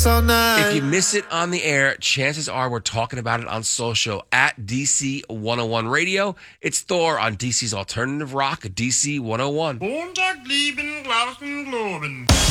all night. If you miss it on the air, chances are we're talking about it on social at DC 101 Radio. It's Thor on DC's Alternative Rock, DC 101. Montag lieben, Glauben, Globen.